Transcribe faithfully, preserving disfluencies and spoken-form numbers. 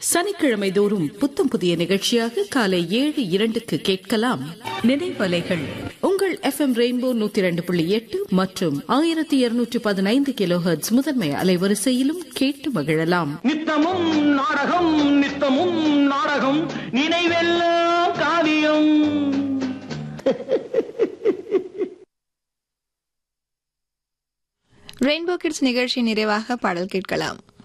சனிக்கிழமை தோறும் புத்தம் புதிய நிகழ்ச்சியாக காலை ஏழு இரண்டுக்கு கேட்கலாம். நினைவலைகள் உங்கள் எஃப் எம் ரெயின்போ நூத்தி இரண்டு புள்ளி எட்டு மற்றும் ஆயிரத்தி இருநூற்றி பதினைந்து கிலோ ஹெர்ட்ஸ் முதன்மை அலைவரிசையிலும் கேட்டு மகிழலாம். நித்தமும் நாடகம் நித்தமும் நாடகம் நினைவெல்லாம் காவியம். ரெயின்போ கிட்ஸ் நிகழ்ச்சி நிறைவாக பாடல் கேட்கலாம்.